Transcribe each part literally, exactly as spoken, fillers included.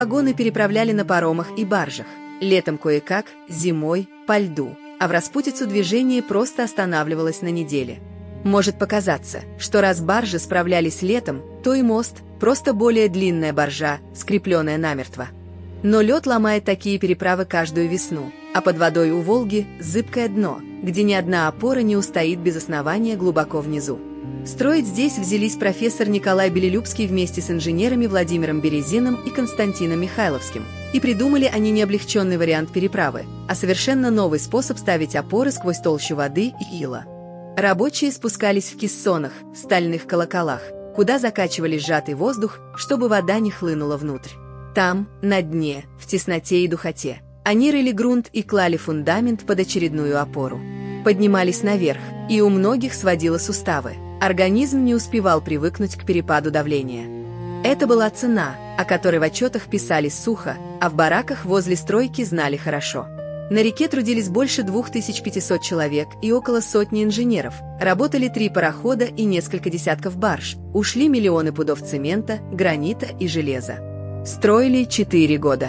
Вагоны переправляли на паромах и баржах. Летом кое-как, зимой – по льду. А в распутицу движение просто останавливалось на неделе. Может показаться, что раз баржи справлялись летом, то и мост – просто более длинная баржа, скрепленная намертво. Но лед ломает такие переправы каждую весну, а под водой у Волги – зыбкое дно, где ни одна опора не устоит без основания глубоко внизу. Строить здесь взялись профессор Николай Белелюбский вместе с инженерами Владимиром Березиным и Константином Михайловским. И придумали они не облегченный вариант переправы, а совершенно новый способ ставить опоры сквозь толщу воды и ила. Рабочие спускались в кессонах, стальных колоколах, куда закачивали сжатый воздух, чтобы вода не хлынула внутрь. Там, на дне, в тесноте и духоте, они рыли грунт и клали фундамент под очередную опору. Поднимались наверх, и у многих сводило суставы. Организм не успевал привыкнуть к перепаду давления. Это была цена, о которой в отчетах писали сухо, а в бараках возле стройки знали хорошо. На реке трудились больше двух тысяч пятисот человек и около сотни инженеров. Работали три парохода и несколько десятков барж. Ушли миллионы пудов цемента, гранита и железа. Строили четыре года.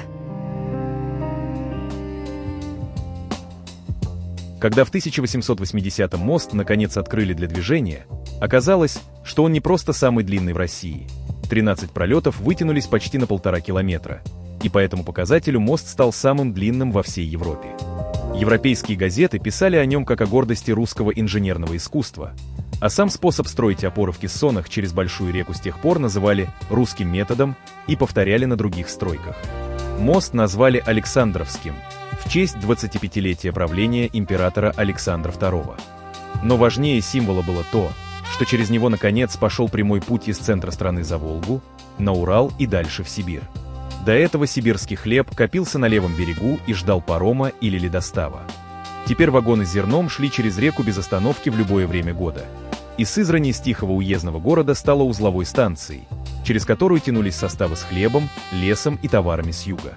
Когда в тысяча восемьсот восьмидесятом мост наконец открыли для движения, оказалось, что он не просто самый длинный в России. тринадцать пролетов вытянулись почти на полтора километра, и по этому показателю мост стал самым длинным во всей Европе. Европейские газеты писали о нем как о гордости русского инженерного искусства, а сам способ строить опоры в кессонах через большую реку с тех пор называли «русским методом» и повторяли на других стройках. Мост назвали Александровским, в честь двадцатипятилетия правления императора Александра второго. Но важнее символа было то, что через него наконец пошел прямой путь из центра страны за Волгу, на Урал и дальше в Сибирь. До этого сибирский хлеб копился на левом берегу и ждал парома или ледостава. Теперь вагоны с зерном шли через реку без остановки в любое время года. И Сызрань из тихого уездного города стала узловой станцией, через которую тянулись составы с хлебом, лесом и товарами с юга.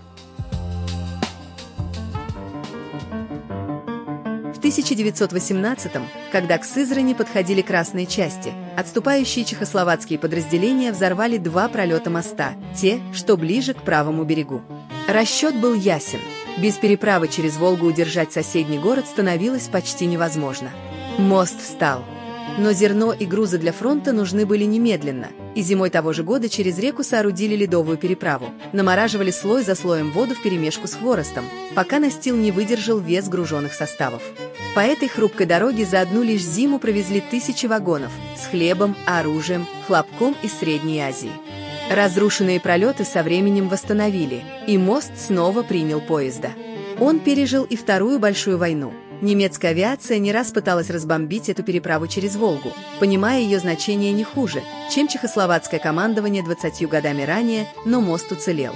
В тысяча девятьсот восемнадцатом, когда к Сызрани подходили красные части, отступающие чехословацкие подразделения взорвали два пролета моста, те, что ближе к правому берегу. Расчет был ясен. Без переправы через Волгу удержать соседний город становилось почти невозможно. Мост встал. Но зерно и грузы для фронта нужны были немедленно, и зимой того же года через реку соорудили ледовую переправу, намораживали слой за слоем воду вперемешку с хворостом, пока настил не выдержал вес груженных составов. По этой хрупкой дороге за одну лишь зиму провезли тысячи вагонов с хлебом, оружием, хлопком из Средней Азии. Разрушенные пролеты со временем восстановили, и мост снова принял поезда. Он пережил и Вторую большую войну. Немецкая авиация не раз пыталась разбомбить эту переправу через Волгу, понимая ее значение не хуже, чем чехословацкое командование двадцатью годами ранее, но мост уцелел.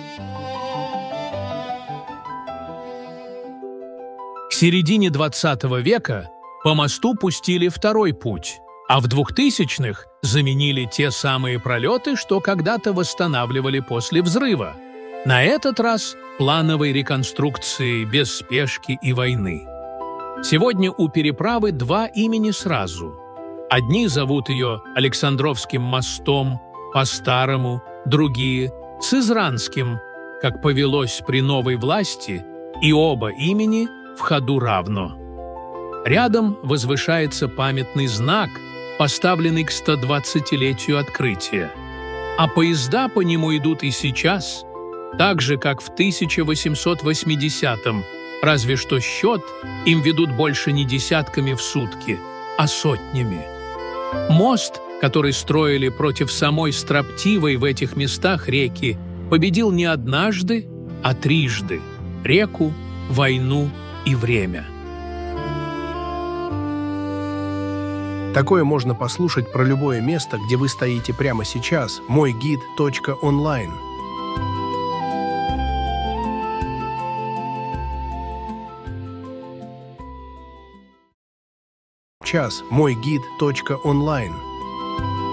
К середине двадцатого века по мосту пустили второй путь, а в двухтысячных заменили те самые пролеты, что когда-то восстанавливали после взрыва. На этот раз плановой реконструкции без спешки и войны. Сегодня у переправы два имени сразу. Одни зовут ее Александровским мостом, по-старому, другие – Сызранским, как повелось при новой власти, и оба имени в ходу равно. Рядом возвышается памятный знак, поставленный к стодвадцатилетию открытия. А поезда по нему идут и сейчас, так же, как в тысяча восемьсот восьмидесятом, разве что счет им ведут больше не десятками в сутки, а сотнями. Мост, который строили против самой строптивой в этих местах реки, победил не однажды, а трижды – реку, войну и время. Такое можно послушать про любое место, где вы стоите прямо сейчас. мой гид точка онлайн. Час. мой гид точка онлайн.